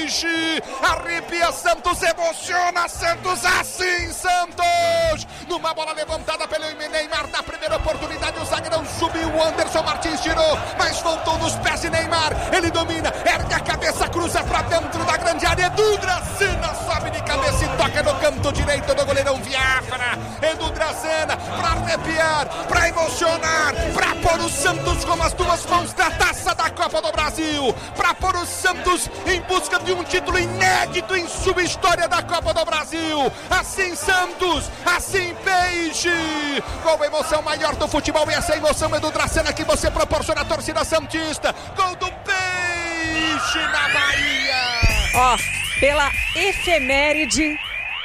Peixe. Arrepia Santos, emociona Santos, assim Santos. Numa bola levantada pelo Neymar, na primeira oportunidade o zagueirão subiu, o Anderson Martins tirou, mas voltou nos pés de Neymar. Ele domina, ergue a cabeça, cruza pra dentro da grande área. Edu Dracena sobe de cabeça e toca no canto direito do goleirão Viafra. Edu Dracena pra arrepiar, pra emocionar, pra pôr o Santos com as duas mãos na taça da Copa do Brasil, pra pôr o Santos em busca de um título inédito em sua história da Copa do Brasil. Assim Santos, assim Peixe. Qual a emoção maior do futebol? E essa emoção, Edu Dracena, que você proporciona à torcida santista. Gol do Peixe na Bahia. Ó, pela efeméride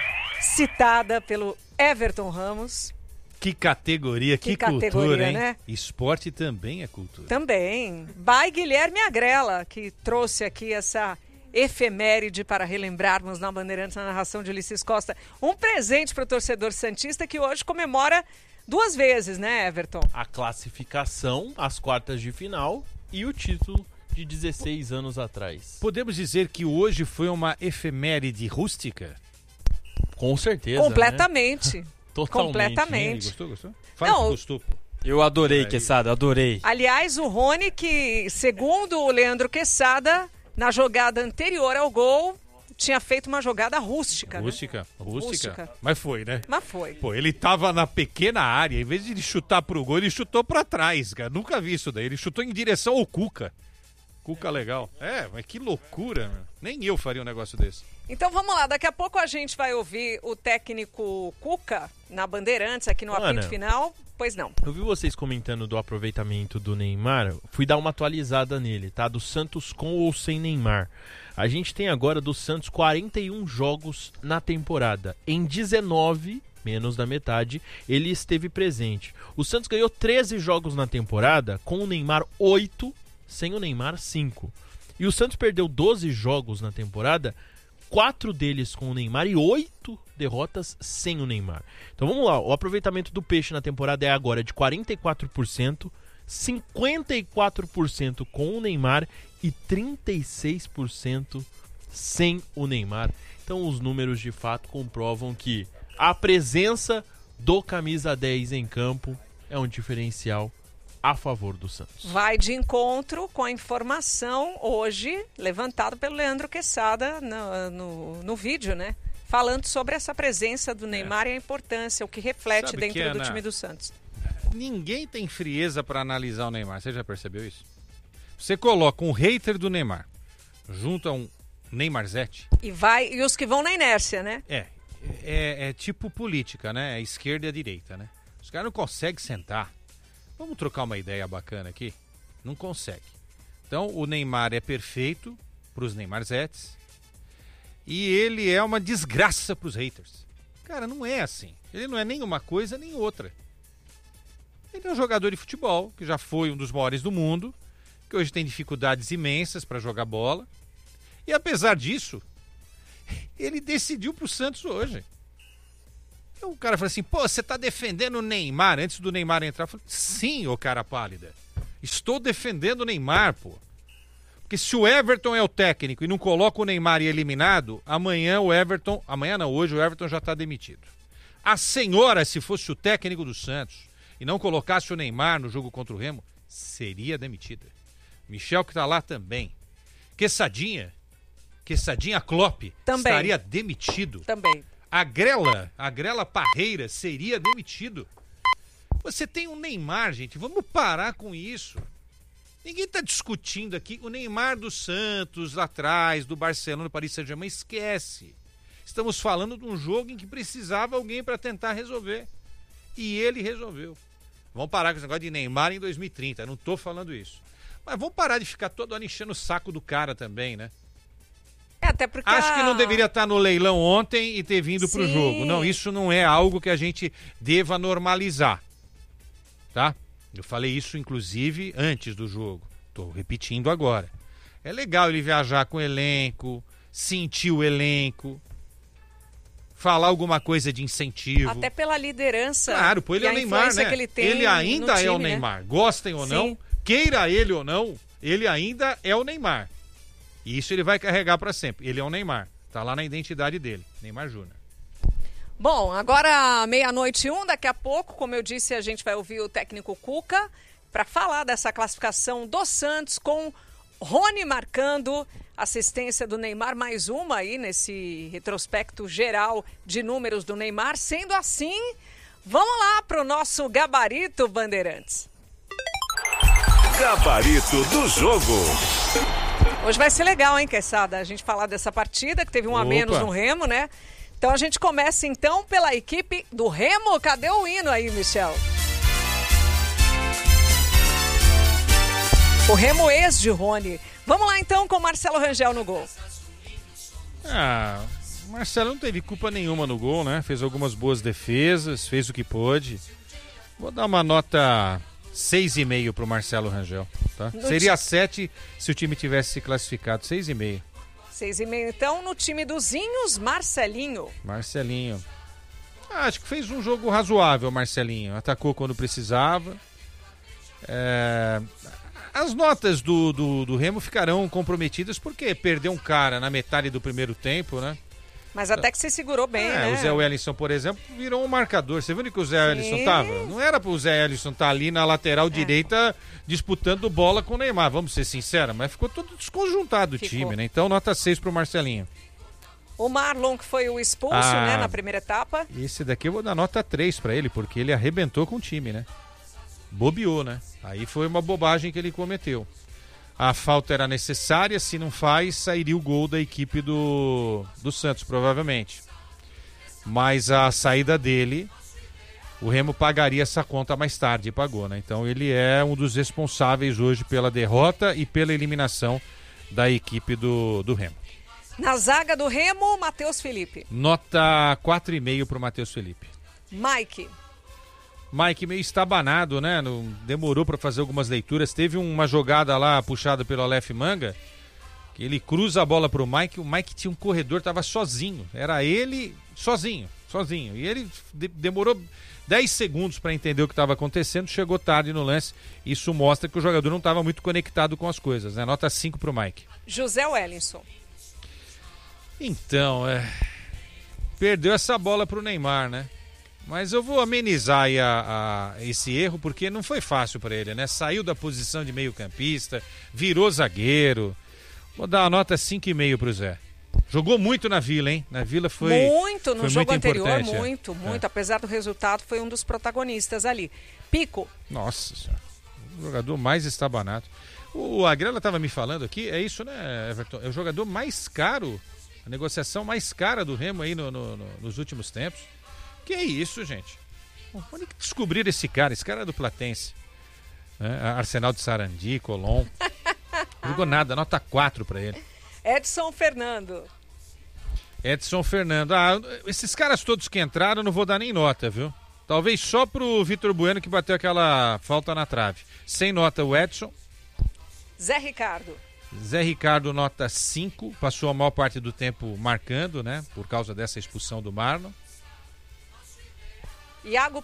citada pelo Everton Ramos. Que categoria, que cultura, hein? Né? Esporte também é cultura. Também. By Guilherme Agrela, que trouxe aqui essa efeméride para relembrarmos na Bandeirantes, na narração de Ulisses Costa. Um presente para o torcedor santista que hoje comemora 2 vezes, né, Everton? A classificação às quartas de final e o título de 16 anos atrás. Podemos dizer que hoje foi uma efeméride rústica? Com certeza, completamente. Né? Totalmente. Completamente. Gostou? Fala que gostou, pô. Eu adorei, Quesada, adorei. Aliás, o Rony, que segundo o Leandro Quesada, na jogada anterior ao gol, tinha feito uma jogada rústica. Rústica. Mas foi, né? Mas foi. Pô, ele tava na pequena área, em vez de ele chutar pro gol, ele chutou pra trás, cara. Nunca vi isso daí. Ele chutou em direção ao Cuca. Cuca legal. Mas que loucura, meu. Nem eu faria um negócio desse. Então vamos lá, daqui a pouco a gente vai ouvir o técnico Cuca na Bandeirantes, aqui no apito final. Pois não. Eu vi vocês comentando do aproveitamento do Neymar, fui dar uma atualizada nele, tá? Do Santos com ou sem Neymar. A gente tem agora do Santos 41 jogos na temporada. Em 19, menos da metade, ele esteve presente. O Santos ganhou 13 jogos na temporada, com o Neymar 8, sem o Neymar 5. E o Santos perdeu 12 jogos na temporada, 4 deles com o Neymar e 8 derrotas sem o Neymar. Então vamos lá, o aproveitamento do Peixe na temporada é agora de 44%, 54% com o Neymar e 36% sem o Neymar. Então os números de fato comprovam que a presença do camisa 10 em campo é um diferencial a favor do Santos. Vai de encontro com a informação hoje levantada pelo Leandro Quesada no vídeo, né? Falando sobre essa presença do Neymar e a importância, o que reflete dentro do time do Santos. Ninguém tem frieza para analisar o Neymar, você já percebeu isso? Você coloca um hater do Neymar junto a um Neymarzete. E os que vão na inércia, né? É tipo política, né? A esquerda e a direita, né? Os caras não conseguem sentar. Vamos trocar uma ideia bacana aqui? Não consegue. Então, o Neymar é perfeito para os Neymarzetes e ele é uma desgraça para os haters. Cara, não é assim. Ele não é nem uma coisa nem outra. Ele é um jogador de futebol, que já foi um dos maiores do mundo, que hoje tem dificuldades imensas para jogar bola. E apesar disso, ele decidiu para o Santos hoje. Então o cara fala assim, pô, você tá defendendo o Neymar antes do Neymar entrar? Eu falei, sim, ô cara pálida. Estou defendendo o Neymar, pô. Porque se o Everton é o técnico e não coloca o Neymar e é eliminado, hoje o Everton já tá demitido. A senhora, se fosse o técnico do Santos e não colocasse o Neymar no jogo contra o Remo, seria demitida. Michel, que tá lá também. Quessadinha Klopp também estaria demitido. Também. A Grela Parreira seria demitido. Você tem um Neymar, gente, vamos parar com isso. Ninguém está discutindo aqui o Neymar do Santos, lá atrás, do Barcelona, do Paris Saint-Germain, esquece. Estamos falando de um jogo em que precisava alguém para tentar resolver. E ele resolveu. Vamos parar com esse negócio de Neymar em 2030, não estou falando isso. Mas vamos parar de ficar todo ano enchendo o saco do cara também, né? Até porque acho que não deveria estar no leilão ontem e ter vindo para o jogo. Não, isso não é algo que a gente deva normalizar. Tá? Eu falei isso, inclusive, antes do jogo. Estou repetindo agora. É legal ele viajar com o elenco, sentir o elenco, falar alguma coisa de incentivo. Até pela liderança. Claro, pô, ele é o Neymar, né? Que ele ainda time, é o Neymar. Né? Gostem ou não, queira ele ou não, ele ainda é o Neymar. E isso ele vai carregar para sempre. Ele é o Neymar. Tá lá na identidade dele. Neymar Júnior. Bom, agora 00:01, daqui a pouco, como eu disse, a gente vai ouvir o técnico Cuca para falar dessa classificação do Santos com Rony marcando, assistência do Neymar, mais uma aí nesse retrospecto geral de números do Neymar. Sendo assim, vamos lá para o nosso gabarito, Bandeirantes. Gabarito do jogo. Hoje vai ser legal, hein, Queçada? A gente falar dessa partida, que teve um a menos no Remo, né? Então a gente começa então pela equipe do Remo. Cadê o hino aí, Michel? O Remo ex de Rony. Vamos lá então com o Marcelo Rangel no gol. O Marcelo não teve culpa nenhuma no gol, né? Fez algumas boas defesas, fez o que pôde. Vou dar uma nota 6,5 pro Marcelo Rangel, tá? Seria 7 se o time tivesse se classificado, 6,5. 6,5 então no time dos Inhos, Marcelinho. Acho que fez um jogo razoável, Marcelinho. Atacou quando precisava. As notas do Remo ficarão comprometidas porque perdeu um cara na metade do primeiro tempo, né? Mas até que se segurou bem, né? O Zé Wellington, por exemplo, virou um marcador. Você viu onde que o Zé Wellington estava? Não era para o Zé Wellington estar ali na lateral direita disputando bola com o Neymar, vamos ser sinceros, mas ficou todo desconjuntado o time, né? Então nota 6 pro Marcelinho. O Marlon, que foi o expulso, né, na primeira etapa. Esse daqui eu vou dar nota 3 para ele, porque ele arrebentou com o time, né? Bobeou, né? Aí foi uma bobagem que ele cometeu. A falta era necessária, se não faz, sairia o gol da equipe do Santos, provavelmente. Mas a saída dele, o Remo pagaria essa conta mais tarde, e pagou, né? Então ele é um dos responsáveis hoje pela derrota e pela eliminação da equipe do Remo. Na zaga do Remo, Matheus Felipe. Nota 4,5 pro Matheus Felipe. Mike meio estabanado, né? Demorou para fazer algumas leituras. Teve uma jogada lá puxada pelo Aleph Manga, que ele cruza a bola pro Mike. O Mike tinha um corredor, tava sozinho. Era ele sozinho. E ele demorou 10 segundos para entender o que estava acontecendo. Chegou tarde no lance. Isso mostra que o jogador não estava muito conectado com as coisas, né? Nota 5 pro Mike. José Wellington. Então, perdeu essa bola pro Neymar, né? Mas eu vou amenizar aí esse erro, porque não foi fácil para ele, né? Saiu da posição de meio-campista, virou zagueiro. Vou dar uma nota 5,5 pro Zé. Jogou muito na Vila, hein? Na Vila foi muito, no jogo anterior, importante, muito. Apesar do resultado, foi um dos protagonistas ali. Pico. Nossa senhora. O jogador mais estabanado. O Agrela estava me falando aqui, é isso, né, Everton? É o jogador mais caro, a negociação mais cara do Remo aí nos últimos tempos. Que é isso, gente? Onde que descobriram esse cara? Esse cara é do Platense. Arsenal de Sarandi, Colón. Não jogou nada, nota 4 pra ele. Edson Fernando. Esses caras todos que entraram, eu não vou dar nem nota, viu? Talvez só pro Vitor Bueno, que bateu aquela falta na trave. Sem nota o Edson. Zé Ricardo, nota 5. Passou a maior parte do tempo marcando, né? Por causa dessa expulsão do Marlon. Iago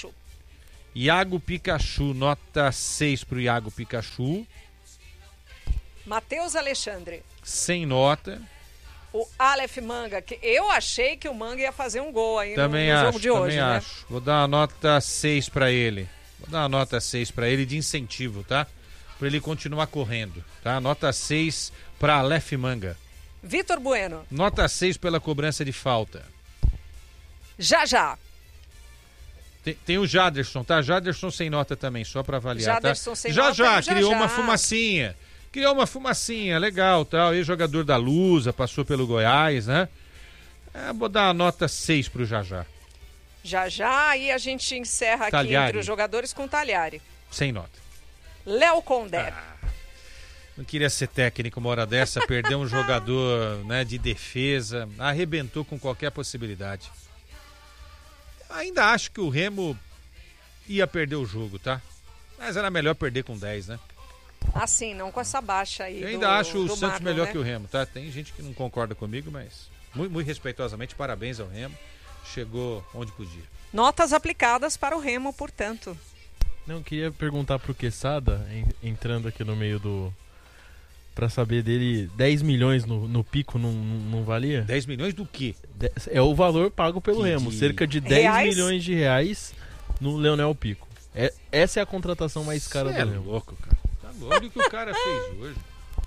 Pikachu, nota 6 pro Iago Pikachu. Matheus Alexandre. Sem nota. O Aleph Manga, que eu achei que o Manga ia fazer um gol aí no jogo de Também hoje, né? acho. Vou dar uma nota 6 pra ele. De incentivo, tá? Pra ele continuar correndo, tá? Nota 6 pra Aleph Manga. Vitor Bueno. Nota 6 pela cobrança de falta. Já. Tem o Jaderson, tá? Jaderson sem nota também, só pra avaliar, Jaderson tá? sem nota. Já, criou uma fumacinha. Legal, tal. Ex-jogador da Lusa, passou pelo Goiás, né? Vou dar uma nota 6 pro Jajá. Aí a gente encerra aqui entre os jogadores com Talhari. Sem nota. Léo Condé. Não queria ser técnico uma hora dessa, perdeu um jogador, né, de defesa, arrebentou com qualquer possibilidade. Ainda acho que o Remo ia perder o jogo, tá? Mas era melhor perder com 10, né? Assim, não com essa baixa aí. Eu ainda acho o Santos Marlon, melhor, né? que o Remo, tá? Tem gente que não concorda comigo, mas muito respeitosamente, parabéns ao Remo. Chegou onde podia. Notas aplicadas para o Remo, portanto. Não, queria perguntar pro Queçada, entrando aqui no meio pra saber dele, 10 milhões no Pico não valia? 10 milhões do quê? É o valor pago pelo Remo, cerca de 10 Reais? milhões de reais no Leonel Pico. Essa é a contratação mais cara do é Remo. louco, cara. Tá louco. Olha o que o cara fez hoje.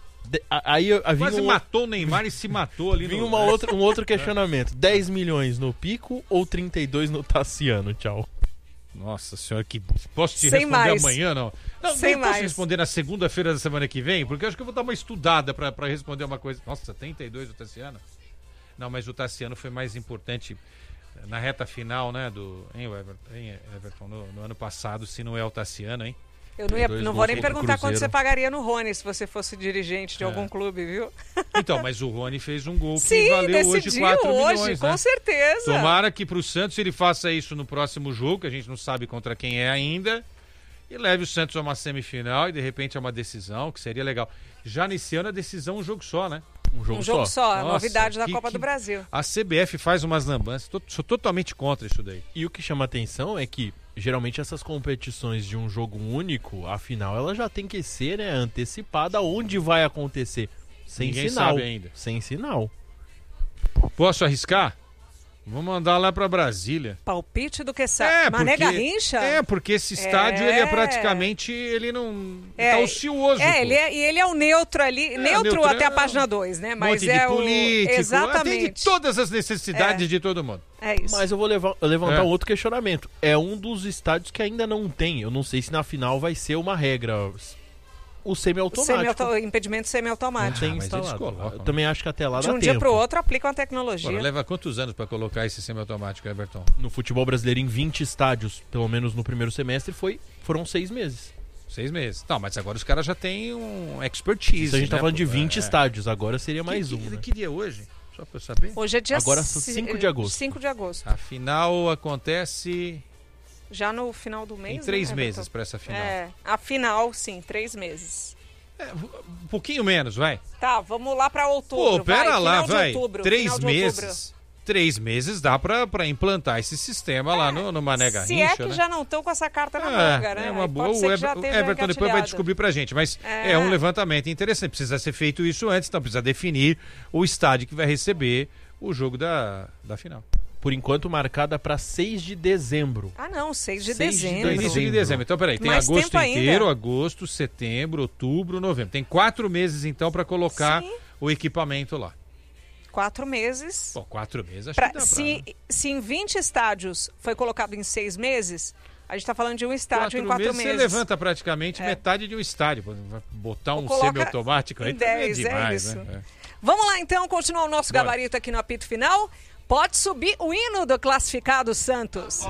Aí Quase matou o Neymar e se matou ali vinha no... um outro questionamento. 10 milhões no Pico ou 32 no Tassiano? Tchau. Nossa senhora, que posso te Sem responder mais. amanhã, não? Não, Sem nem posso mais. responder na segunda-feira da semana que vem, porque eu acho que eu vou dar uma estudada pra responder uma coisa. Nossa, 32 o Tassiano? Não, mas o Tassiano foi mais importante na reta final, né, Everton, no ano passado, se não é o Tassiano, hein? Eu Dois não gols vou nem contra o perguntar quanto Cruzeiro. você pagaria no Rony se você fosse dirigente de algum clube, viu? Então, mas o Rony fez um gol que Sim, valeu hoje decidiu 4 hoje, milhões, com né? certeza. Tomara que pro Santos ele faça isso no próximo jogo, que a gente não sabe contra quem é ainda, e leve o Santos a uma semifinal e de repente a uma decisão, que seria legal. Já nesse ano a decisão é um jogo só, né? Um jogo, Um jogo só, a Nossa, novidade da que- Copa que- do Brasil. A CBF faz umas lambanças, sou totalmente contra isso daí. E o que chama atenção é que, geralmente, essas competições de um jogo único, a final, ela já tem que ser, né, antecipada onde vai acontecer. Sem Ninguém sinal. sabe ainda. Sem sinal. Posso arriscar? Vou mandar lá pra Brasília. Palpite do que sabe. Mané Garrincha? Porque esse estádio ele é praticamente, ele não tá ocioso. pô. Ele é o neutro ali, neutro neutro até é a página 2, né? Mas Monte de é político, o exatamente. atende todas as necessidades de todo mundo. É isso. Mas eu vou levantar É. outro questionamento. É um dos estádios que ainda não tem. Eu não sei se na final vai ser uma regra. O semiautomático. Impedimento Não semi-automático. tem mas eles instalado. colocam, Eu né? também acho que até lá De dá um dia tempo. pro outro aplicam a tecnologia. Agora, leva quantos anos pra colocar esse semiautomático, Everton? No futebol brasileiro, em 20 estádios, pelo menos no primeiro semestre, foram 6 meses. 6 meses. Não, mas agora os caras já têm um expertise. Isso a gente tá né, falando de pô? 20 estádios, agora seria mais um. Que, Né? que dia é hoje? Só pra eu saber. Hoje é dia Agora, 5 de agosto. 5 de agosto. A final acontece Já no final do mês. em 3 né, meses Everton? pra essa final. A final, sim, 3 meses. Um pouquinho menos, vai. Tá, vamos lá pra outubro. Pô, pera vai. lá, Final de vai. outubro, 3 final de outubro. meses. 3 meses dá pra implantar esse sistema lá no Mané Garrincha, Se é que né? já não estão com essa carta na manga, né? É uma Aí boa. pode ser O que já Everton esteja depois vai engatilhado. descobrir pra gente, mas é um levantamento interessante. Precisa ser feito isso antes, então precisa definir o estádio que vai receber o jogo da final. Por enquanto, marcada para 6 de dezembro. Ah, não, 6 de 6 de dezembro. Início de dezembro. Então, peraí, tem Mais agosto tempo ainda. inteiro, agosto, setembro, outubro, novembro. Tem 4 meses, então, pra colocar Sim. o equipamento lá. 4 meses. Pô, 4 meses, acho Pra- que dá se em 20 estádios foi colocado em 6 meses, a gente tá falando de um estádio em 4 meses. meses. Você levanta praticamente metade de um estádio. Pô, vai botar Ou um coloca semiautomático aí em também 10, é demais, isso. né? Vamos lá, então, continuar o nosso Bora. gabarito aqui no apito final. Pode subir o hino do classificado Santos.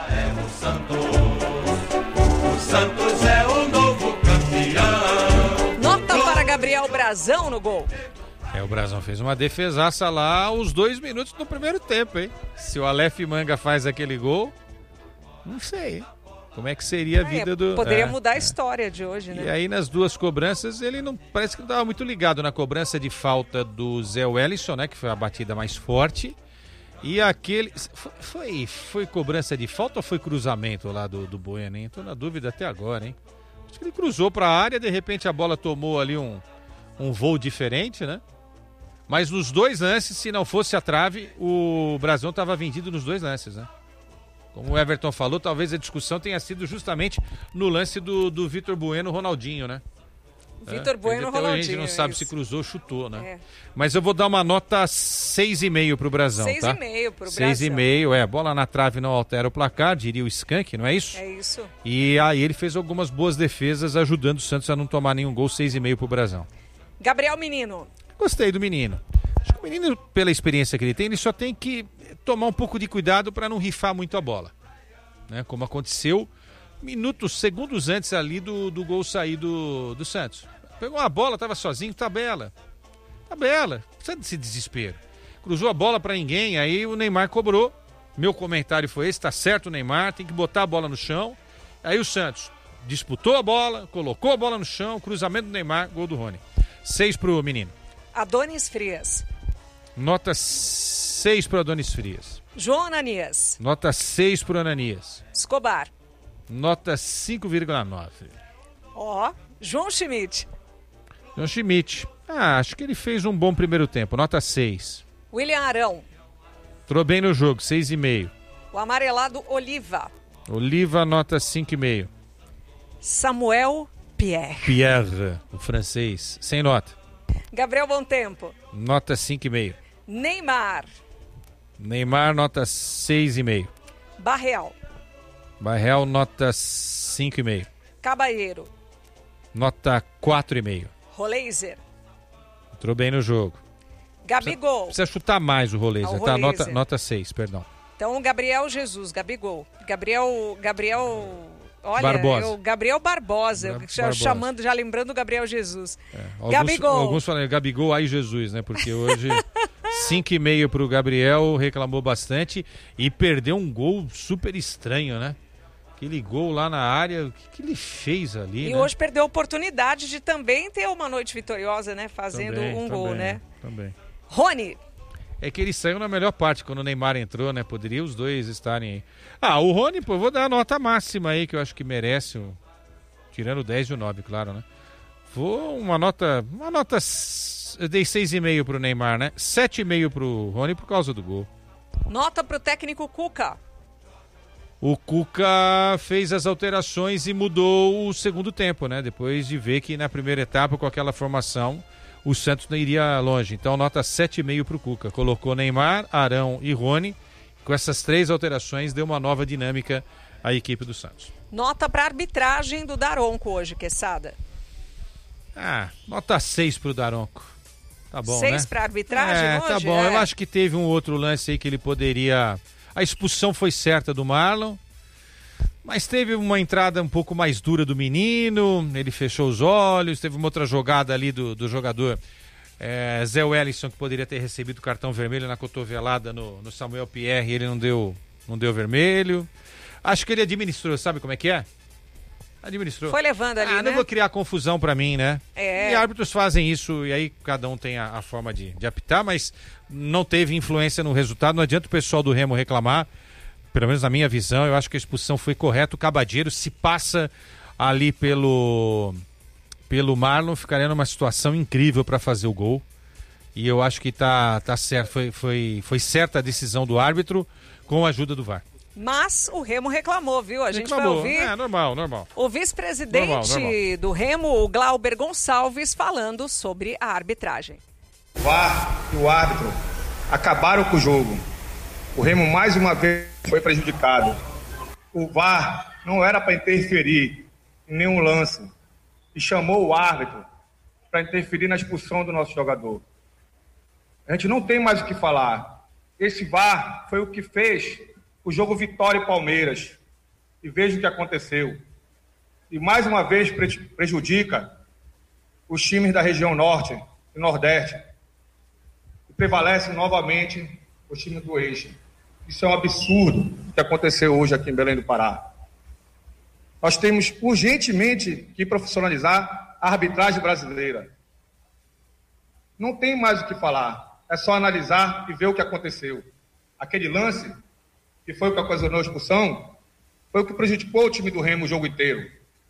O Santos é o novo campeão. Nota para Gabriel Brazão no gol. O Brasão fez uma defesaça lá aos 2 minutos do primeiro tempo, hein? Se o Aleph Manga faz aquele gol, não sei, hein? Como é que seria a vida do... Poderia mudar a história de hoje, né? E aí nas duas cobranças, ele não parece que não estava muito ligado na cobrança de falta do Zé Wellison, né? Que foi a batida mais forte. E aquele... Foi cobrança de falta ou foi cruzamento lá do Bueno, hein? Tô na dúvida até agora, hein? Acho que ele cruzou para a área, de repente a bola tomou ali um voo diferente, né? Mas nos dois lances, se não fosse a trave, o Brasão estava vendido nos dois lances, né? Como o Everton falou, talvez a discussão tenha sido justamente no lance do Vitor Bueno, Ronaldinho, né? Vitor Bueno, Até hoje Ronaldinho. a gente não sabe isso. se cruzou ou chutou, né? É. Mas eu vou dar uma nota 6,5 pro Brasão, tá? 6,5 pro Brasão. 6,5, bola na trave não altera o placar, diria o Skank, não é isso? É isso. E aí ele fez algumas boas defesas, ajudando o Santos a não tomar nenhum gol, 6,5 pro Brasão. Gabriel Menino. Gostei do menino. Acho que o menino, pela experiência que ele tem, ele só tem que tomar um pouco de cuidado para não rifar muito a bola. Né? Como aconteceu segundos antes ali do gol sair do Santos. Pegou uma bola, estava sozinho, tabela. Precisa desse desespero. Cruzou a bola para ninguém, aí o Neymar cobrou. Meu comentário foi esse, tá certo o Neymar, tem que botar a bola no chão. Aí o Santos disputou a bola, colocou a bola no chão, cruzamento do Neymar, gol do Rony. 6 pro menino. Adonis Frias. Nota 6 pro Adonis Frias. João Ananias. Nota 6 pro Ananias. Escobar. Nota 5,9. Ó, João Schmidt. João Schmidt. Acho que ele fez um bom primeiro tempo, nota 6. William Arão. Entrou bem no jogo, 6,5. O amarelado Oliva. Oliva, nota 5,5. Samuel Pierre. Pierre, o francês, sem nota. Gabriel Bontempo. Nota 5,5. Neymar. Neymar, nota 6,5. Barreal. Barreal, nota 5,5. Cabalheiro. Nota 4,5. Roleiser. Entrou bem no jogo. Gabigol. Precisa chutar mais o Roleiser, Ah, o tá? Roleiser. Nota 6, perdão. Então, Gabriel Jesus, Gabigol. Gabriel, olha, Barbosa. o Gabriel Barbosa, Barbosa. chamando, já lembrando o Gabriel Jesus. Gabigol. Gabigol. Alguns falam Gabigol, aí Jesus, né? Porque hoje 5,5 pro Gabriel, reclamou bastante e perdeu um gol super estranho, né? Aquele gol lá na área, o que ele fez ali, E né? hoje perdeu a oportunidade de também ter uma noite vitoriosa, né? Fazendo um gol, né? Também. Rony. É que ele saiu na melhor parte quando o Neymar entrou, né? Poderia os dois estarem aí. O Rony, pô, vou dar a nota máxima aí, que eu acho que merece, tirando o 10 e o 9, claro, né? Vou uma nota, eu dei 6,5 pro Neymar, né? 7,5 pro Rony por causa do gol. Nota pro técnico Cuca. O Cuca fez as alterações e mudou o segundo tempo, né? Depois de ver que na primeira etapa, com aquela formação, o Santos não iria longe. Então, nota 7,5 pro Cuca. Colocou Neymar, Arão e Rony. Com essas 3 alterações, deu uma nova dinâmica à equipe do Santos. Nota pra arbitragem do Daronco hoje, Quesada. Nota 6 pro Daronco. Tá bom, 6 né? pra arbitragem hoje? Tá bom. Eu acho que teve um outro lance aí que ele poderia... A expulsão foi certa do Marlon, mas teve uma entrada um pouco mais dura do menino, ele fechou os olhos, teve uma outra jogada ali do jogador Zé Wellison, que poderia ter recebido cartão vermelho na cotovelada no Samuel Pierre, e ele não deu vermelho. Acho que ele administrou, sabe como é que é? Administrou. Foi levando ali, né? Não vou criar confusão pra mim, né? É. E árbitros fazem isso, e aí cada um tem a forma de apitar, mas não teve influência no resultado. Não adianta o pessoal do Remo reclamar, pelo menos na minha visão. Eu acho que a expulsão foi correta. O Cabadeiro se passa ali pelo Marlon, ficaria numa situação incrível para fazer o gol. E eu acho que tá certo. Foi certa a decisão do árbitro com a ajuda do VAR. Mas o Remo reclamou, viu? A gente vai ouvir normal. o vice-presidente Normal. do Remo, o Glauber Gonçalves, falando sobre a arbitragem. O VAR e o árbitro acabaram com o jogo. O Remo mais uma vez foi prejudicado. O VAR não era para interferir em nenhum lance e chamou o árbitro para interferir na expulsão do nosso jogador. A gente não tem mais o que falar. Esse VAR foi o que fez o jogo Vitória e Palmeiras. E veja o que aconteceu. E mais uma vez prejudica os times da região norte e nordeste. E prevalece novamente os times do eixo. Isso é um absurdo que aconteceu hoje aqui em Belém do Pará. Nós temos urgentemente que profissionalizar a arbitragem brasileira. Não tem mais o que falar. É só analisar e ver o que aconteceu. Aquele lance, que foi o que ocasionou a expulsão, foi o que prejudicou o time do Remo o jogo inteiro.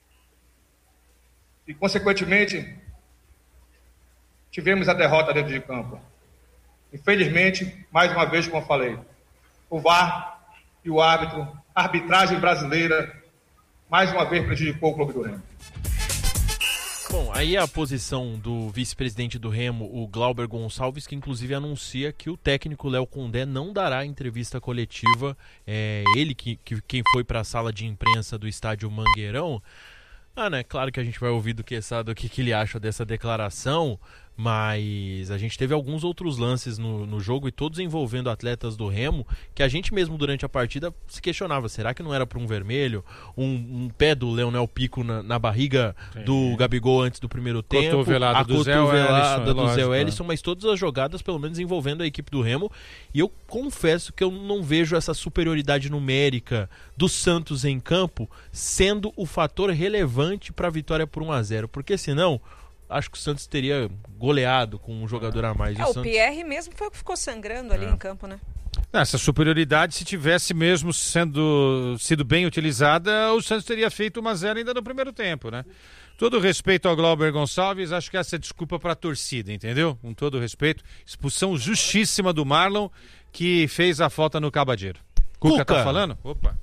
E, consequentemente, tivemos a derrota dentro de campo. Infelizmente, mais uma vez, como eu falei, o VAR e o árbitro, a arbitragem brasileira, mais uma vez prejudicou o Clube do Remo. Bom, aí a posição do vice-presidente do Remo, o Glauber Gonçalves, que inclusive anuncia que o técnico Léo Condé não dará entrevista coletiva. Ele quem foi para a sala de imprensa do estádio Mangueirão. Né? Claro que a gente vai ouvir do Quesada o que ele acha dessa declaração, mas a gente teve alguns outros lances no jogo e todos envolvendo atletas do Remo, que a gente mesmo durante a partida se questionava, será que não era para um vermelho? Um pé do Leonel Pico na barriga do Gabigol antes do primeiro tempo, Cotovelada a do Zé cotovelada do Zé Wellison, Wellison, mas todas as jogadas pelo menos envolvendo a equipe do Remo, e eu confesso que eu não vejo essa superioridade numérica do Santos em campo sendo o fator relevante para a vitória por 1-0, porque senão acho que o Santos teria goleado com um jogador a mais. O Pierre mesmo foi o que ficou sangrando ali em campo, né? Essa superioridade, se tivesse mesmo sido bem utilizada, o Santos teria feito 1-0 ainda no primeiro tempo, né? Todo respeito ao Glauber Gonçalves, acho que essa é desculpa para a torcida, entendeu? Com todo respeito, expulsão justíssima do Marlon, que fez a falta no Cabadeiro. Cuca tá falando? Opa.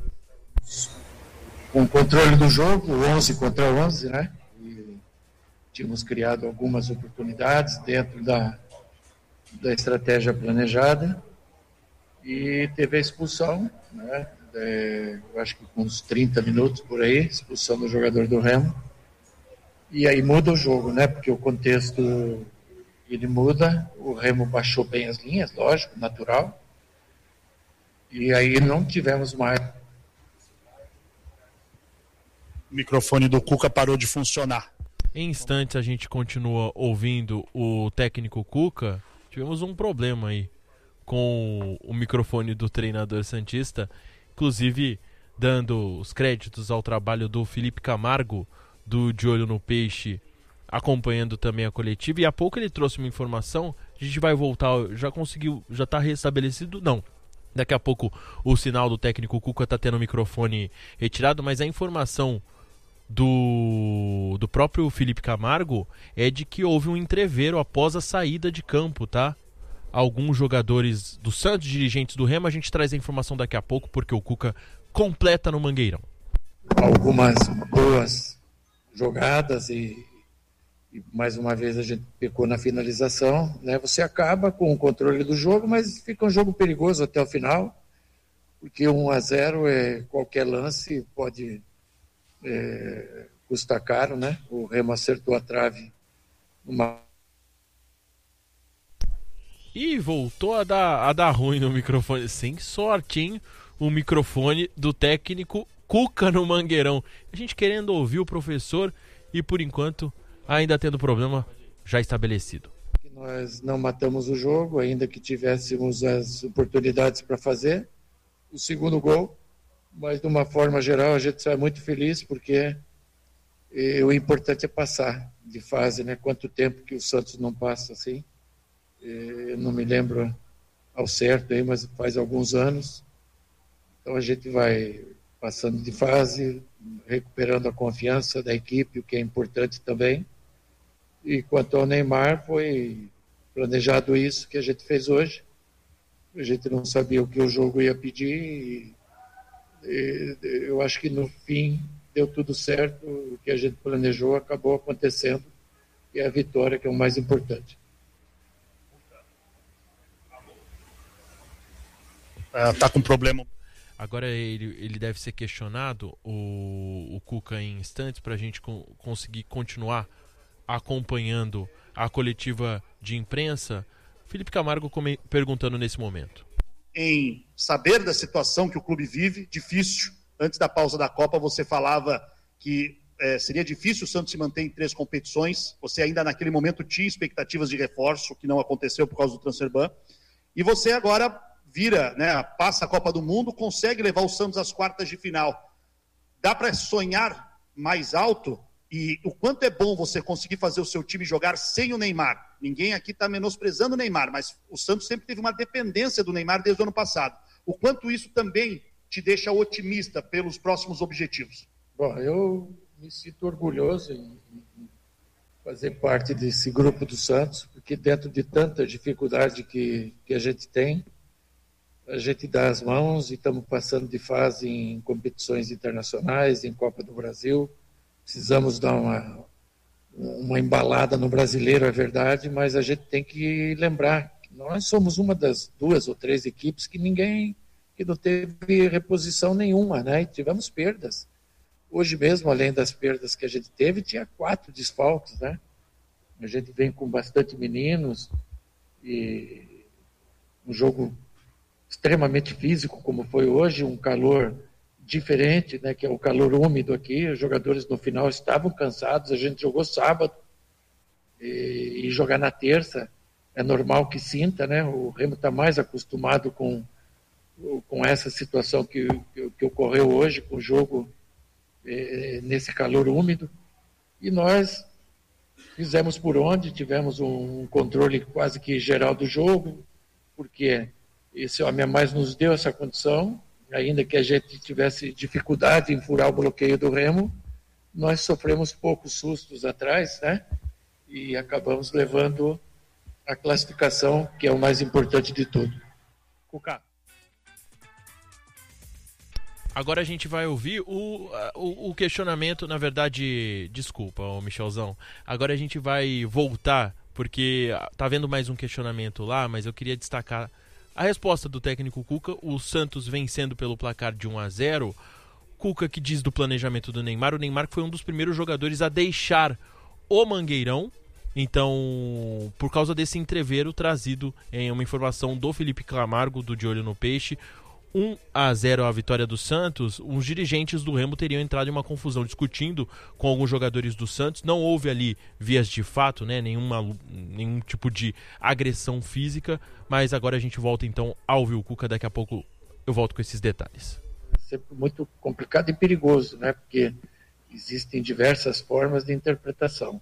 Com o controle do jogo, 11 contra 11, né? E tínhamos criado algumas oportunidades dentro da estratégia planejada. E teve a expulsão, né? Eu acho que com uns 30 minutos por aí, expulsão do jogador do Remo. E aí muda o jogo, né? Porque o contexto ele muda, o Remo baixou bem as linhas, lógico, natural. E aí não tivemos mais. O microfone do Cuca parou de funcionar. Em instantes a gente continua ouvindo o técnico Cuca. Tivemos um problema aí com o microfone do treinador santista, inclusive dando os créditos ao trabalho do Felipe Camargo, do De Olho no Peixe, acompanhando também a coletiva. E há pouco ele trouxe uma informação, a gente vai voltar, já está restabelecido? Não. Daqui a pouco o sinal do técnico Cuca está tendo o microfone retirado, mas a informação do próprio Felipe Camargo é de que houve um entrevero após a saída de campo, tá? Alguns jogadores do Santos, dirigentes do Remo, a gente traz a informação daqui a pouco, porque o Cuca completa no Mangueirão. Algumas boas jogadas e mais uma vez a gente pecou na finalização, né? Você acaba com o controle do jogo, mas fica um jogo perigoso até o final, porque 1-0 qualquer lance pode custar caro, né? O Remo acertou a trave numa... E voltou a dar ruim no microfone. Sem sorte, hein? O microfone do técnico Cuca no Mangueirão. A gente querendo ouvir o professor e, por enquanto, ainda tendo problema já estabelecido. Nós não matamos o jogo, ainda que tivéssemos as oportunidades para fazer. O segundo gol, mas de uma forma geral a gente sai muito feliz, porque o importante é passar de fase, né? Quanto tempo que o Santos não passa assim. Eu não me lembro ao certo aí, mas faz alguns anos. Então a gente vai passando de fase, recuperando a confiança da equipe, o que é importante também. E quanto ao Neymar, foi planejado isso que a gente fez hoje. A gente não sabia o que o jogo ia pedir e eu acho que no fim deu tudo certo. O que a gente planejou acabou acontecendo e é a vitória que é o mais importante. Tá com problema. Agora ele deve ser questionado, o Cuca, em instantes, para a gente conseguir continuar acompanhando a coletiva de imprensa. Felipe Camargo perguntando nesse momento. Em saber da situação que o clube vive, difícil. Antes da pausa da Copa, você falava que seria difícil o Santos se manter em 3 competições. Você ainda naquele momento tinha expectativas de reforço, que não aconteceu por causa do Transferban. E você agora vira, né, passa a Copa do Mundo, consegue levar o Santos às quartas de final. Dá para sonhar mais alto? E o quanto é bom você conseguir fazer o seu time jogar sem o Neymar. Ninguém aqui está menosprezando o Neymar, mas o Santos sempre teve uma dependência do Neymar desde o ano passado. O quanto isso também te deixa otimista pelos próximos objetivos? Bom, eu me sinto orgulhoso em fazer parte desse grupo do Santos, porque dentro de tanta dificuldade que a gente tem, a gente dá as mãos e estamos passando de fase em competições internacionais, em Copa do Brasil. Precisamos dar uma embalada no brasileiro, é verdade, mas a gente tem que lembrar que nós somos uma das 2 ou 3 equipes que não teve reposição nenhuma, né? E tivemos perdas. Hoje mesmo, além das perdas que a gente teve, tinha 4 desfalques, né? A gente vem com bastante meninos e um jogo extremamente físico, como foi hoje, um calor diferente, né, que é o calor úmido aqui. Os jogadores no final estavam cansados, a gente jogou sábado e jogar na terça é normal que sinta, né? O Remo está mais acostumado com essa situação que ocorreu hoje, com o jogo nesse calor úmido, e nós fizemos por onde, tivemos um controle quase que geral do jogo, porque Esse homem a mais nos deu essa condição, ainda que a gente tivesse dificuldade em furar o bloqueio do Remo, nós sofremos poucos sustos atrás, né? E acabamos levando a classificação, que é o mais importante de tudo. Cuca. Agora a gente vai ouvir o questionamento, na verdade, desculpa, Michelzão. Agora a gente vai voltar, porque tá vendo mais um questionamento lá, mas eu queria destacar a resposta do técnico Cuca. O Santos vencendo pelo placar de 1-0. Cuca que diz do planejamento do Neymar. O Neymar foi um dos primeiros jogadores a deixar o Mangueirão. Então, por causa desse entreveiro trazido em uma informação do Felipe Camargo, do De Olho no Peixe, 1-0 a vitória do Santos, os dirigentes do Remo teriam entrado em uma confusão discutindo com alguns jogadores do Santos. Não houve ali vias de fato, né, nenhum tipo de agressão física, mas agora a gente volta então a ouvir o Cuca. Daqui a pouco eu volto com esses detalhes. Sempre muito complicado e perigoso, né, porque existem diversas formas de interpretação.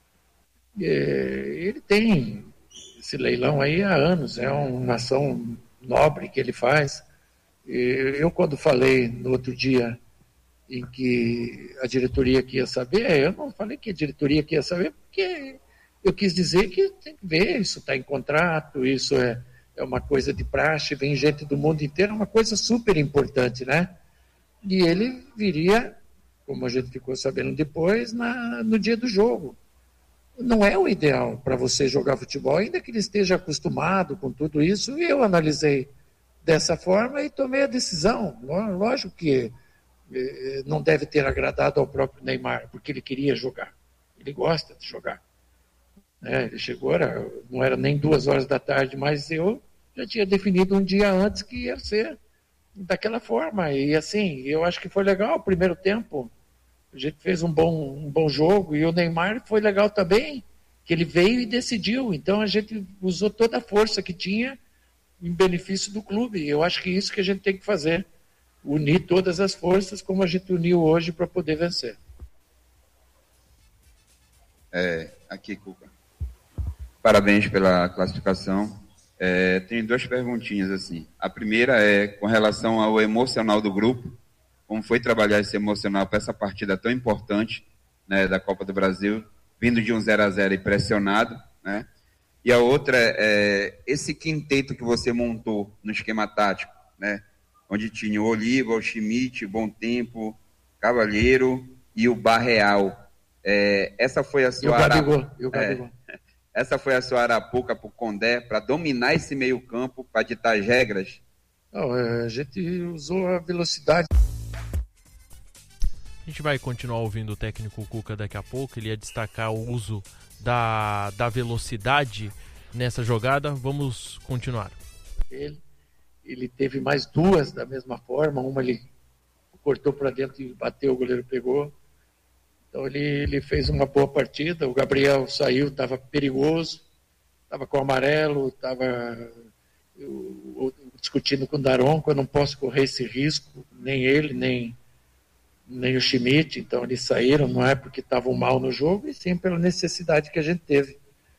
Ele tem esse leilão aí há anos, é uma ação nobre que ele faz. Eu, quando falei no outro dia em que a diretoria que ia saber, eu não falei que a diretoria que ia saber, porque eu quis dizer que tem que ver, isso está em contrato, isso é uma coisa de praxe, vem gente do mundo inteiro, é uma coisa super importante, né? E ele viria, como a gente ficou sabendo depois, no dia do jogo. Não é o ideal para você jogar futebol, ainda que ele esteja acostumado com tudo isso, e eu analisei dessa forma e tomei a decisão. Lógico que não deve ter agradado ao próprio Neymar, porque ele queria jogar. Ele gosta de jogar. Ele chegou, não era nem 2 horas da tarde, mas eu já tinha definido um dia antes que ia ser daquela forma. E assim, eu acho que foi legal o primeiro tempo. A gente fez um bom jogo, e o Neymar foi legal também, que ele veio e decidiu. Então a gente usou toda a força que tinha em benefício do clube. Eu acho que isso que a gente tem que fazer, unir todas as forças como a gente uniu hoje para poder vencer. Aqui, Cuca. Parabéns pela classificação. Tenho 2 perguntinhas assim. A primeira é com relação ao emocional do grupo. Como foi trabalhar esse emocional para essa partida tão importante, né, da Copa do Brasil, vindo de um 0-0 e pressionado, né? E a outra é esse quinteto que você montou no esquema tático, né? Onde tinha o Oliva, o Schmidt, o Bom Tempo, Cavalheiro e o Barreal. Essa foi a sua essa foi a sua arapuca para o Condé, para dominar esse meio campo, para ditar as regras? Não, a gente usou a velocidade. A gente vai continuar ouvindo o técnico Cuca daqui a pouco. Ele ia destacar o uso da velocidade nessa jogada. Vamos continuar. Ele teve mais 2 da mesma forma. Uma ele cortou para dentro e bateu, o goleiro pegou. Então ele fez uma boa partida. O Gabriel saiu, estava perigoso, estava com o amarelo, estava discutindo com o Daron, que eu não posso correr esse risco, nem ele, nem o Schmidt. Então eles saíram, não é porque estavam mal no jogo, e sim pela necessidade que a gente teve.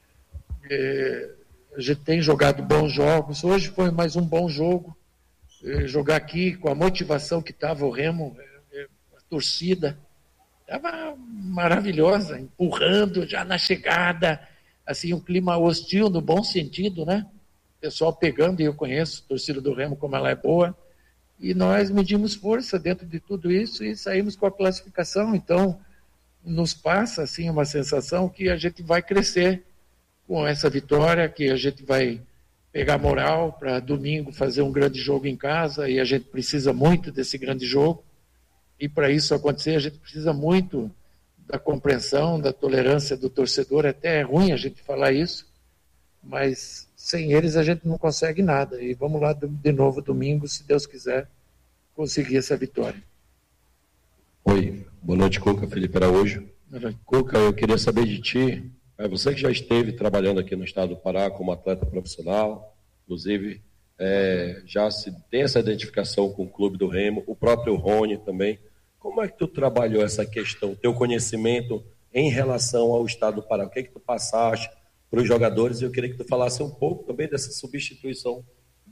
A gente tem jogado bons jogos. Hoje foi mais um bom jogo. Jogar aqui com a motivação que estava o Remo, a torcida estava maravilhosa, empurrando já na chegada, assim, um clima hostil no bom sentido, né? O pessoal pegando, e eu conheço a torcida do Remo como ela é boa, e nós medimos força dentro de tudo isso e saímos com a classificação. Então nos passa assim uma sensação que a gente vai crescer com essa vitória, que a gente vai pegar moral para domingo fazer um grande jogo em casa, e a gente precisa muito desse grande jogo. E para isso acontecer, a gente precisa muito da compreensão, da tolerância do torcedor. Até é ruim a gente falar isso, mas sem eles a gente não consegue nada. E vamos lá de novo domingo, se Deus quiser, conseguir essa vitória. Oi, boa noite, Cuca. Felipe Araújo. Cuca, eu queria saber de ti, você que já esteve trabalhando aqui no estado do Pará como atleta profissional, inclusive já se tem essa identificação com o clube do Remo, o próprio Rony também. Como é que tu trabalhou essa questão, teu conhecimento em relação ao estado do Pará? O que é que tu passaste para os jogadores? E eu queria que tu falasse um pouco também dessa substituição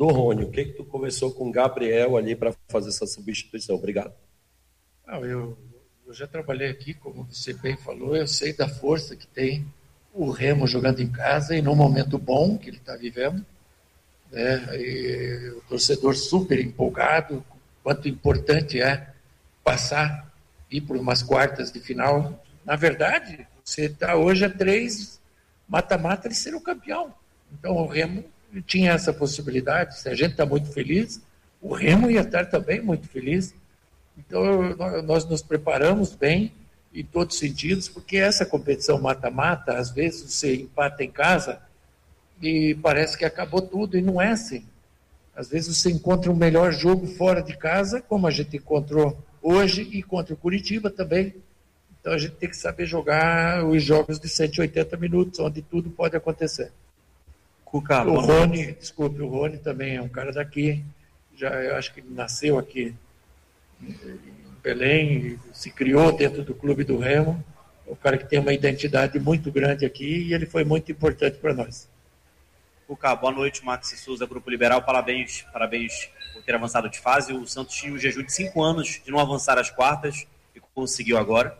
do Rony. O que tu conversou com o Gabriel ali para fazer essa substituição? Obrigado. Eu já trabalhei aqui, como você bem falou, eu sei da força que tem o Remo jogando em casa e num momento bom que ele está vivendo, né? E o torcedor super empolgado, quanto importante é passar, ir por umas quartas de final. Na verdade, você está hoje a 3 mata-mata de ser o campeão. Então o Remo tinha essa possibilidade. Se a gente está muito feliz, o Remo ia estar também muito feliz. Então nós nos preparamos bem em todos os sentidos, porque essa competição mata-mata, às vezes você empata em casa e parece que acabou tudo, e não é assim. Às vezes você encontra um melhor jogo fora de casa, como a gente encontrou hoje e contra o Curitiba também. Então a gente tem que saber jogar os jogos de 180 minutos, onde tudo pode acontecer. Cuca, o Rony também é um cara daqui, eu acho que ele nasceu aqui em Belém, se criou dentro do clube do Remo, é um cara que tem uma identidade muito grande aqui e ele foi muito importante para nós. Cuca, boa noite, Max Souza, Grupo Liberal, parabéns por ter avançado de fase. O Santos tinha um jejum de 5 anos de não avançar às quartas e conseguiu agora.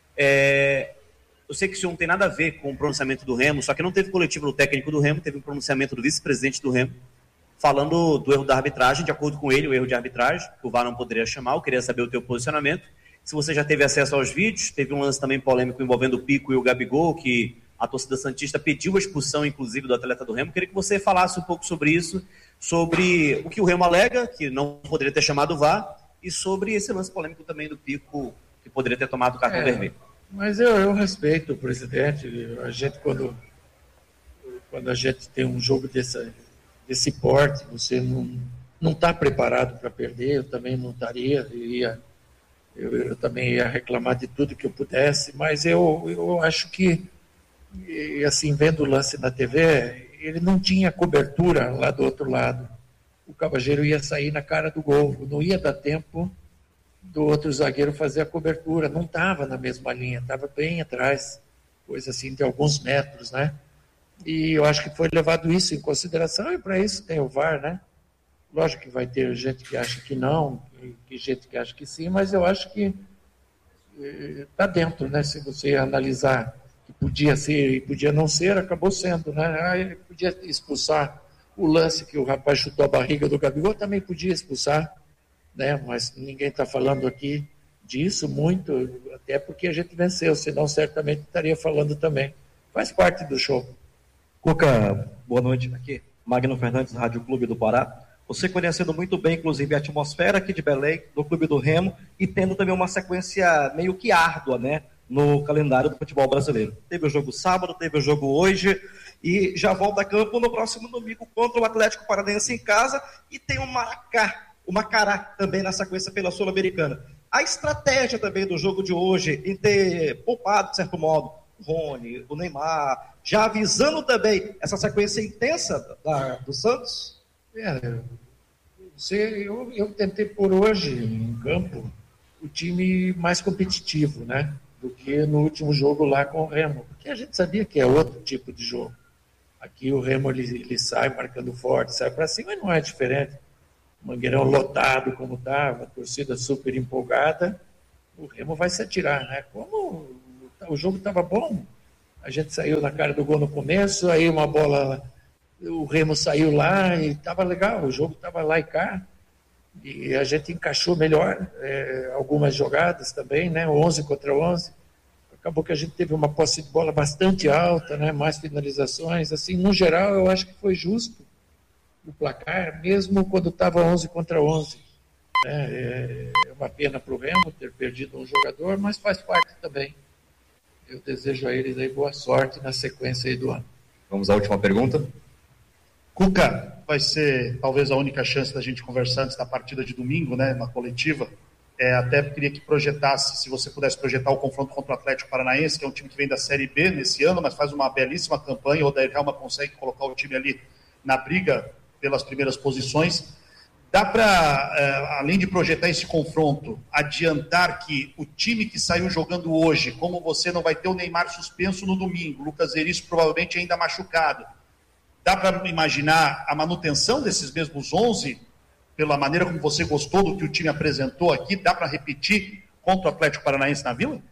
Eu sei que isso não tem nada a ver com o pronunciamento do Remo, só que não teve coletivo do técnico do Remo, teve um pronunciamento do vice-presidente do Remo, falando do erro da arbitragem. De acordo com ele, o erro de arbitragem, que o VAR não poderia chamar. Eu queria saber o teu posicionamento. Se você já teve acesso aos vídeos, teve um lance também polêmico envolvendo o Pico e o Gabigol, que a torcida santista pediu a expulsão, inclusive, do atleta do Remo. Queria que você falasse um pouco sobre isso, sobre o que o Remo alega, que não poderia ter chamado o VAR, e sobre esse lance polêmico também do Pico, que poderia ter tomado o cartão vermelho. Mas eu respeito o presidente. A gente, quando a gente tem um jogo desse porte, você não está preparado para perder. Eu também não estaria. Eu também ia reclamar de tudo que eu pudesse, mas eu acho que, assim, vendo o lance na TV, ele não tinha cobertura lá do outro lado. O Cavageiro ia sair na cara do gol, não ia dar tempo do outro zagueiro fazer a cobertura, não estava na mesma linha, estava bem atrás, coisa assim de alguns metros, né? E eu acho que foi levado isso em consideração, e para isso tem o VAR, né? Lógico que vai ter gente que acha que não, que gente que acha que sim, mas eu acho que está dentro, né? Se você analisar que podia ser e podia não ser, acabou sendo, né? Ele podia expulsar o lance que o rapaz chutou a barriga do Gabigol, também podia expulsar, né? Mas ninguém está falando aqui disso muito, até porque a gente venceu, senão certamente estaria falando também. Faz parte do show. Cuca, boa noite. Aqui, Magno Fernandes, Rádio Clube do Pará. Você conhecendo muito bem, inclusive, a atmosfera aqui de Belém, do Clube do Remo, e tendo também uma sequência meio que árdua, né, no calendário do futebol brasileiro. Teve o jogo sábado, teve o jogo hoje, e já volta a campo no próximo domingo contra o Atlético Paranaense em casa, e tem o Macará também na sequência pela Sul-Americana. A estratégia também do jogo de hoje em ter poupado, de certo modo, o Rony, o Neymar, já avisando também essa sequência intensa do Santos? Eu tentei pôr hoje em campo o time mais competitivo, né, do que no último jogo lá com o Remo, porque a gente sabia que é outro tipo de jogo. Aqui o Remo ele sai marcando forte, sai para cima, e não é diferente. Mangueirão lotado como estava, torcida super empolgada, o Remo vai se atirar, né? Como o jogo estava bom, a gente saiu na cara do gol no começo, aí uma bola, o Remo saiu lá e estava legal, o jogo estava lá e cá, e a gente encaixou melhor algumas jogadas também, né? 11 contra 11. Acabou que a gente teve uma posse de bola bastante alta, né? Mais finalizações, assim, no geral eu acho que foi justo o placar, mesmo quando estava 11 contra 11. Né? É uma pena para o Remo ter perdido um jogador, mas faz parte também. Eu desejo a eles aí boa sorte na sequência aí do ano. Vamos à última pergunta. Cuca, vai ser talvez a única chance da gente conversar antes da partida de domingo, né, na coletiva. Até queria que projetasse, se você pudesse projetar o confronto contra o Atlético Paranaense, que é um time que vem da Série B nesse ano, mas faz uma belíssima campanha. O Odair Helma consegue colocar o time ali na briga pelas primeiras posições. Dá para, além de projetar esse confronto, adiantar que o time que saiu jogando hoje, como você não vai ter o Neymar suspenso no domingo, Lucas Veríssimo provavelmente ainda machucado, Dá para imaginar a manutenção desses mesmos 11, pela maneira como você gostou do que o time apresentou aqui? Dá para repetir contra o Atlético Paranaense na Vila?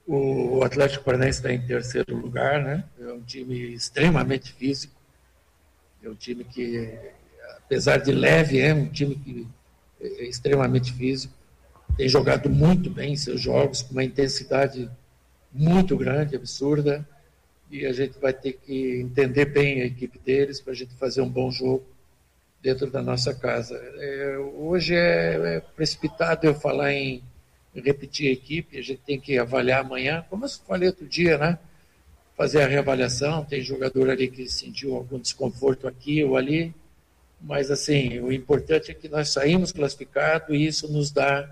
O Atlético Paranaense está em terceiro lugar, né? É um time extremamente físico. É um time que, apesar de leve, é um time que é extremamente físico. Tem jogado muito bem em seus jogos, com uma intensidade muito grande, absurda. E a gente vai ter que entender bem a equipe deles para a gente fazer um bom jogo dentro da nossa casa. Hoje é precipitado eu falar em repetir a equipe, a gente tem que avaliar amanhã, como eu falei outro dia, né? Fazer a reavaliação, tem jogador ali que sentiu algum desconforto aqui ou ali, mas assim, o importante é que nós saímos classificados e isso nos dá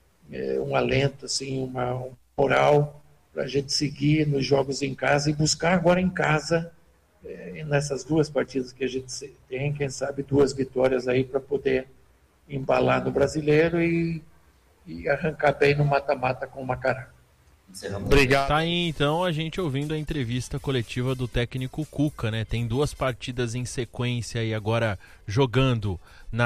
um alento, assim, uma moral para a gente seguir nos jogos em casa e buscar agora em casa, nessas 2 partidas que a gente tem, quem sabe 2 vitórias aí para poder embalar no Brasileiro e arrancar bem no mata-mata com o Macará. Obrigado. Tá aí então a gente ouvindo a entrevista coletiva do técnico Cuca, né? Tem 2 partidas em sequência aí agora jogando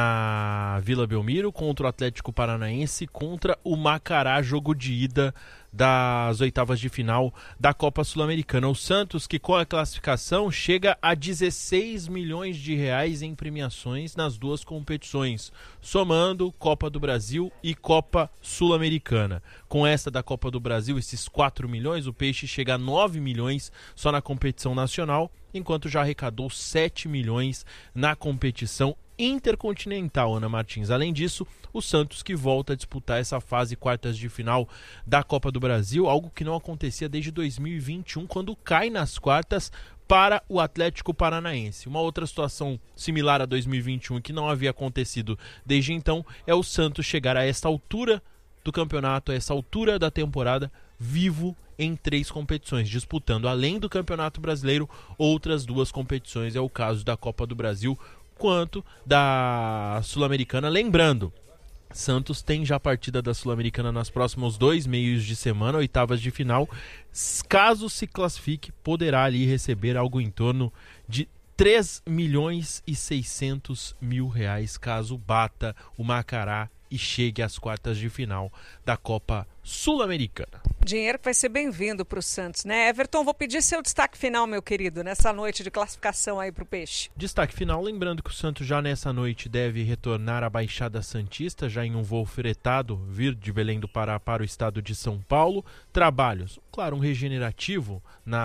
na Vila Belmiro contra o Atlético Paranaense, contra o Macará, jogo de ida das oitavas de final da Copa Sul-Americana. O Santos, que com a classificação chega a 16 milhões de reais em premiações nas 2 competições, somando Copa do Brasil e Copa Sul-Americana. Com essa da Copa do Brasil, esses 4 milhões, o Peixe chega a 9 milhões só na competição nacional, enquanto já arrecadou 7 milhões na competição intercontinental, Ana Martins. Além disso, o Santos que volta a disputar essa fase quartas de final da Copa do Brasil, algo que não acontecia desde 2021, quando cai nas quartas para o Atlético Paranaense. Uma outra situação similar a 2021 que não havia acontecido desde então é o Santos chegar a esta altura do campeonato, a essa altura da temporada, vivo em 3 competições, disputando, além do Campeonato Brasileiro, outras 2 competições. É o caso da Copa do Brasil quanto da Sul-Americana. Lembrando, Santos tem já partida da Sul-Americana nos próximos 2 meios de semana, oitavas de final. Caso se classifique, poderá ali receber algo em torno de 3 milhões e 600 mil reais, caso bata o Macará e chegue às quartas de final da Copa Sul-Americana. Dinheiro que vai ser bem-vindo para o Santos, né? Everton, vou pedir seu destaque final, meu querido, nessa noite de classificação aí para o Peixe. Destaque final, lembrando que o Santos já nessa noite deve retornar à Baixada Santista, já em um voo fretado, vir de Belém do Pará para o estado de São Paulo. Trabalhos, claro, um regenerativo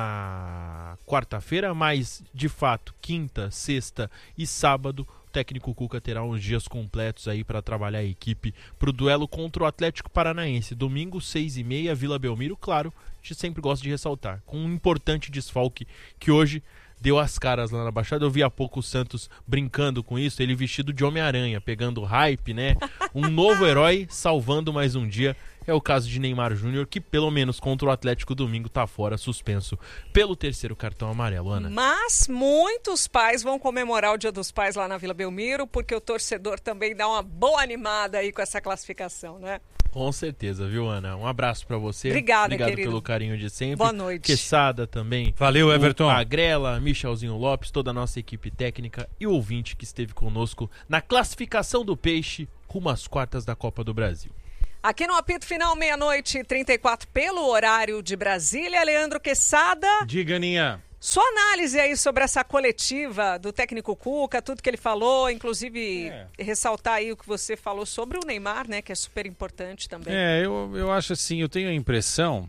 na quarta-feira, mas de fato, quinta, sexta e sábado, o técnico Cuca terá uns dias completos aí para trabalhar a equipe para o duelo contra o Atlético Paranaense. Domingo, 6h30, Vila Belmiro, claro, a gente sempre gosta de ressaltar, com um importante desfalque que hoje deu as caras lá na Baixada. Eu vi há pouco o Santos brincando com isso, ele vestido de Homem-Aranha, pegando hype, né? Um novo herói salvando mais um dia. É o caso de Neymar Júnior, que pelo menos contra o Atlético domingo tá fora, suspenso pelo 3º cartão amarelo, Ana. Mas muitos pais vão comemorar o Dia dos Pais lá na Vila Belmiro, porque o torcedor também dá uma boa animada aí com essa classificação, né? Com certeza, viu, Ana? Um abraço pra você. Obrigado, Obrigado querido. pelo carinho de sempre. Boa noite. Quesada também. Valeu, Everton. Agrela, Michelzinho Lopes, toda a nossa equipe técnica e o ouvinte que esteve conosco na classificação do Peixe rumo às quartas da Copa do Brasil. Aqui no apito final, 00:34, pelo horário de Brasília, Leandro Quesada. Diga, Aninha. Sua análise aí sobre essa coletiva do técnico Cuca, tudo que ele falou, inclusive ressaltar aí o que você falou sobre o Neymar, né, que é super importante também. Eu acho assim, eu tenho a impressão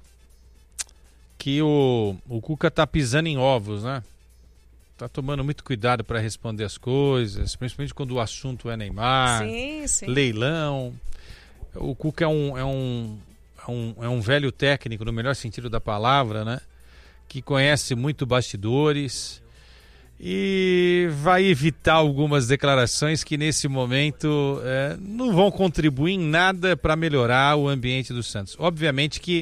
que o Cuca tá pisando em ovos, né? Tá tomando muito cuidado para responder as coisas, principalmente quando o assunto é Neymar, sim. leilão. O Cuca é um velho técnico, no melhor sentido da palavra, né? Que conhece muito bastidores e vai evitar algumas declarações que nesse momento não vão contribuir em nada para melhorar o ambiente do Santos. Obviamente que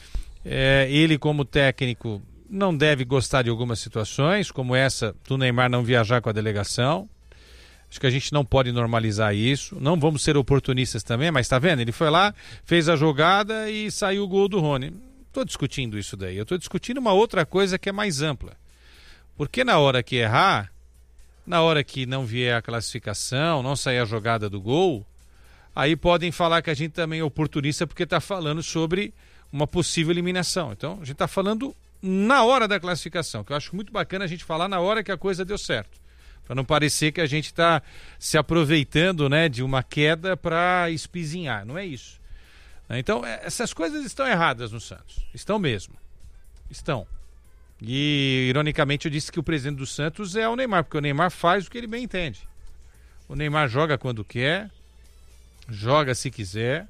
ele como técnico não deve gostar de algumas situações, como essa do Neymar não viajar com a delegação. Acho que a gente não pode normalizar isso. Não vamos ser oportunistas também, mas tá vendo? Ele foi lá, fez a jogada e saiu o gol do Rony. Estou discutindo isso daí. Eu estou discutindo uma outra coisa que é mais ampla. Porque na hora que errar, Na hora que não vier a classificação, não sair a jogada do gol, aí podem falar que a gente também é oportunista porque está falando sobre uma possível eliminação. Então, a gente está falando na hora da classificação, que eu acho muito bacana a gente falar na hora que a coisa deu certo. Para não parecer que a gente está se aproveitando, né, de uma queda para espizinhar. Não é isso. Então, essas coisas estão erradas no Santos. Estão mesmo. Estão. E, ironicamente, eu disse que o presidente do Santos é o Neymar, porque o Neymar faz o que ele bem entende. O Neymar joga quando quer, joga se quiser,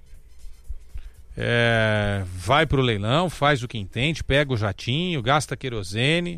vai pro leilão, faz o que entende, pega o jatinho, gasta querosene.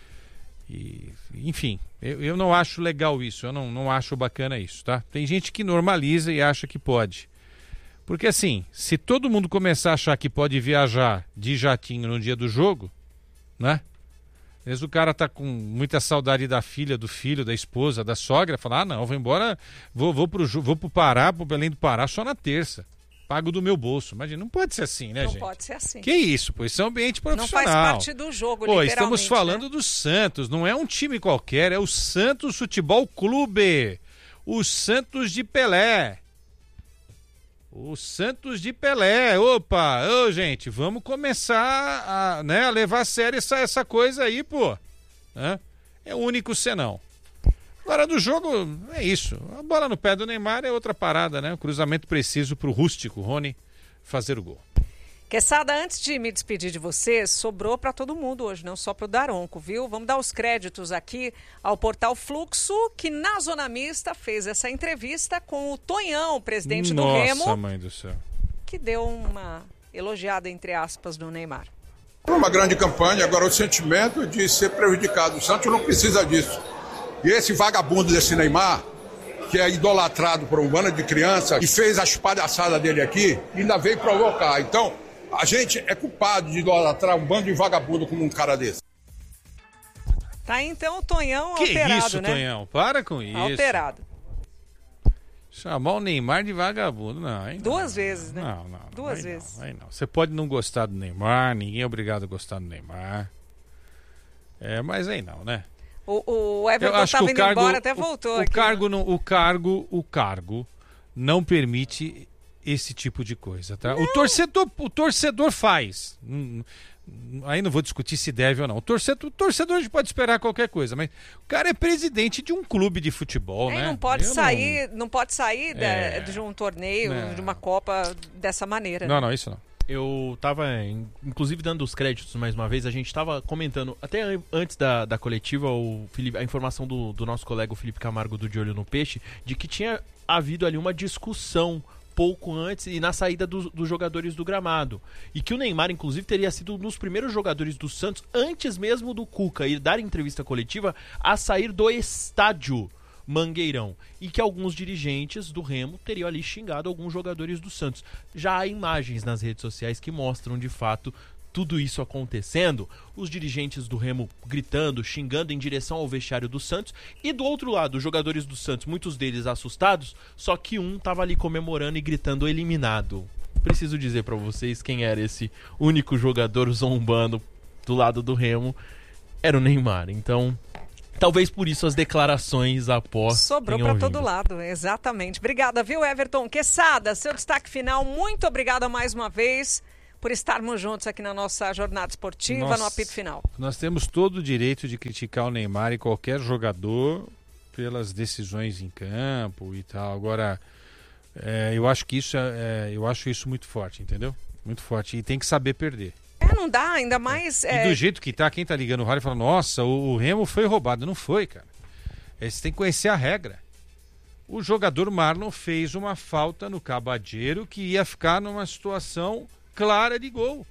E, enfim, eu não acho legal isso, eu não acho bacana isso, tá? Tem gente que normaliza e acha que pode. Porque assim, se todo mundo começar a achar que pode viajar de jatinho no dia do jogo, né? Às vezes o cara tá com muita saudade da filha, do filho, da esposa, da sogra, fala, não, vou embora, vou pro Pará, pro Belém do Pará só na terça. Pago do meu bolso. Imagina, não pode ser assim, né, gente? Não pode ser assim. Que isso, pô, isso é um ambiente profissional. Não faz parte do jogo, literalmente. Estamos falando do Santos, não é um time qualquer, é o Santos Futebol Clube. O Santos de Pelé. O Santos de Pelé. Opa, gente, vamos começar a levar a sério essa coisa aí, pô. É o único senão. Agora do jogo, é isso. A bola no pé do Neymar é outra parada, né? O cruzamento preciso pro rústico Rony fazer o gol. Queçada, antes de me despedir de você, sobrou para todo mundo hoje, não só para o Daronco, viu? Vamos dar os créditos aqui ao Portal Fluxo, que na Zona Mista fez essa entrevista com o Tonhão, presidente do Remo. Nossa, mãe do céu. Que deu uma elogiada, entre aspas, do Neymar. Foi uma grande campanha, agora o sentimento de ser prejudicado. O Santos não precisa disso. E esse vagabundo desse Neymar, que é idolatrado por um bando de crianças, e fez as palhaçadas dele aqui, ainda veio provocar. Então, a gente é culpado de idolatrar um bando de vagabundo como um cara desse. Tá, então, o Tonhão que alterado, isso, né? Tonhão? Para com isso. Alterado. Chamar o Neymar de vagabundo, não. Hein? Duas vezes, né? Não. Duas vezes. Aí não. Você pode não gostar do Neymar, ninguém é obrigado a gostar do Neymar. Mas aí não, né? O Everton estava indo embora, até voltou. O cargo não permite esse tipo de coisa, tá? O torcedor faz. Aí não vou discutir se deve ou não. O torcedor a gente pode esperar qualquer coisa, mas o cara é presidente de um clube de futebol, né? Não pode sair de um torneio, de uma Copa dessa maneira. Não, isso não. Eu tava, inclusive, dando os créditos mais uma vez. A gente tava comentando, até antes da coletiva, a informação do nosso colega o Felipe Camargo do De Olho no Peixe, de que tinha havido ali uma discussão pouco antes e na saída dos jogadores do gramado. E que o Neymar, inclusive, teria sido um dos primeiros jogadores do Santos, antes mesmo do Cuca ir dar entrevista coletiva, a sair do estádio Mangueirão, e que alguns dirigentes do Remo teriam ali xingado alguns jogadores do Santos. Já há imagens nas redes sociais que mostram de fato tudo isso acontecendo, os dirigentes do Remo gritando, xingando em direção ao vestiário do Santos, e do outro lado, os jogadores do Santos, muitos deles assustados, só que um tava ali comemorando e gritando eliminado. Preciso dizer pra vocês quem era esse único jogador zombando do lado do Remo, era o Neymar. Então, talvez por isso as declarações após sobrou para todo lado, exatamente. Obrigada, viu, Everton? Queçada, seu destaque final, muito obrigada mais uma vez por estarmos juntos aqui na nossa jornada esportiva, no apito final. Nós temos todo o direito de criticar o Neymar e qualquer jogador pelas decisões em campo e tal. Agora, eu acho isso muito forte, entendeu? Muito forte. E tem que saber perder. Não dá, ainda mais... E do jeito que tá, quem tá ligando o rádio fala, nossa, o Remo foi roubado. Não foi, cara. Você tem que conhecer a regra. O jogador Marlon fez uma falta no Cabadeiro que ia ficar numa situação clara de gol.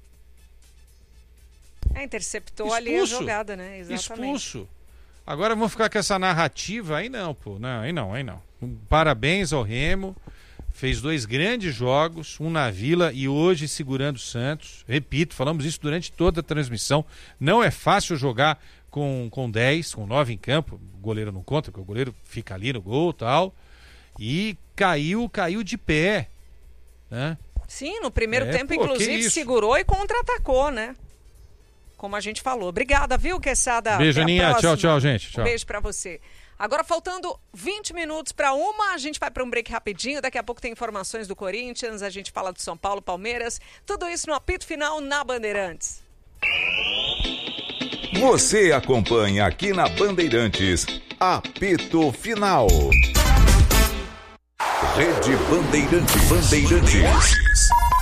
Interceptou ali a jogada, né? Exatamente. Expulso. Agora vamos ficar com essa narrativa, aí não, pô. Aí não. Parabéns ao Remo. Fez 2 grandes jogos, um na Vila e hoje segurando o Santos. Repito, falamos isso durante toda a transmissão. Não é fácil jogar com 10, com 9 em campo. O goleiro não conta, porque o goleiro fica ali no gol e tal. E caiu de pé, né? Sim, no primeiro tempo, inclusive, segurou e contra-atacou, né? Como a gente falou. Obrigada, viu, Queçada? Beijo, Aninha. Tchau, gente. Tchau. Um beijo pra você. Agora, faltando 20 minutos para 1, a gente vai para um break rapidinho. Daqui a pouco tem informações do Corinthians, a gente fala do São Paulo, Palmeiras. Tudo isso no apito final na Bandeirantes. Você acompanha aqui na Bandeirantes, apito final. Rede Bandeirantes.